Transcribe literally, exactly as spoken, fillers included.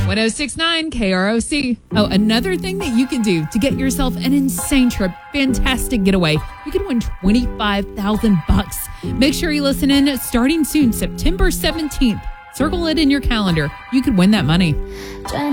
oh six point nine K R O C. Oh, another thing that you can do to get yourself an insane trip, fantastic getaway. You can win twenty-five thousand bucks. Make sure you listen in starting soon, September seventeenth. Circle it in your calendar. You could win that money.